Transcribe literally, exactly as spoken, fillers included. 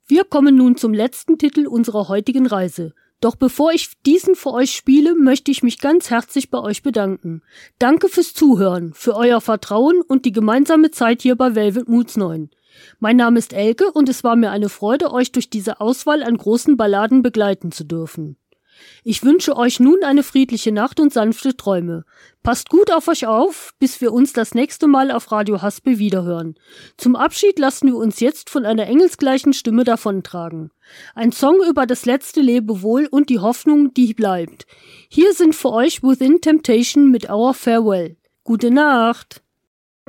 Wir kommen nun zum letzten Titel unserer heutigen Reise. Doch bevor ich diesen für euch spiele, möchte ich mich ganz herzlich bei euch bedanken. Danke fürs Zuhören, für euer Vertrauen und die gemeinsame Zeit hier bei Velvet Moods neun. Mein Name ist Elke und es war mir eine Freude, euch durch diese Auswahl an großen Balladen begleiten zu dürfen. Ich wünsche euch nun eine friedliche Nacht und sanfte Träume. Passt gut auf euch auf, bis wir uns das nächste Mal auf Radio Haspel wiederhören. Zum Abschied lassen wir uns jetzt von einer engelsgleichen Stimme davontragen. Ein Song über das letzte Lebewohl und die Hoffnung, die bleibt. Hier sind für euch Within Temptation mit Our Farewell. Gute Nacht!